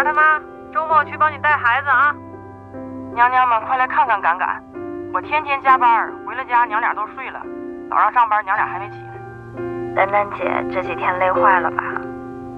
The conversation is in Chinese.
儿他妈，周末去帮你带孩子啊！娘娘们快来看看敢敢，我天天加班，回了家娘俩都睡了，早上上班娘俩还没起呢。 丹丹姐这几天累坏了吧？